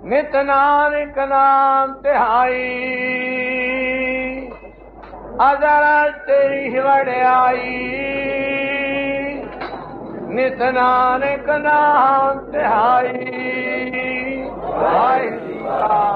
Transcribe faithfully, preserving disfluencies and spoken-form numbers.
ਨਿਤ ਨਾਨਕ ਨਾਮ ਧਿਆਈ, ਅਜ਼ਲ ਤੇਰੀ ਵਡਿਆਈ। ਨਿਤ ਨਾਨਕ ਨਾਮ ਧਿਆਈ। ਵਾਹਿਗੁਰੂ।